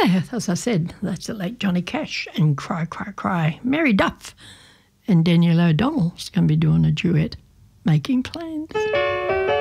Yeah, as I said, that's like Johnny Cash and Cry, Cry, Cry. Mary Duff and Danielle O'Donnell's going to be doing a duet, Making Plans.